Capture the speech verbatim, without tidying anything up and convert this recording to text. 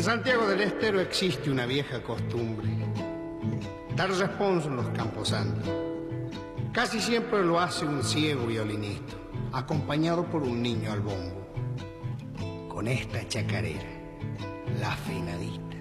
Santiago del Estero existe una vieja costumbre, dar responso en los camposantos. Casi siempre lo hace un ciego violinista, acompañado por un niño al bombo, con esta chacarera, La Afinadita.